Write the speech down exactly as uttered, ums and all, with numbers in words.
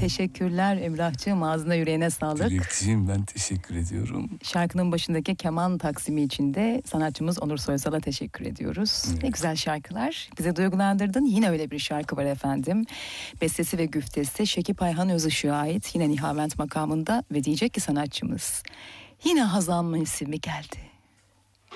Teşekkürler Emrah'cığım, ağzına yüreğine sağlık. Dilekçiğim, ben teşekkür ediyorum. Şarkının başındaki keman taksimi için de sanatçımız Onur Soysal'a teşekkür ediyoruz. Evet. Ne güzel şarkılar. Bize duygulandırdın. Yine öyle bir şarkı var efendim. Bestesi ve güftesi Şekip Ayhan Özışık'a ait. Yine Nihavent makamında ve diyecek ki sanatçımız, yine Hazan mevsimi geldi.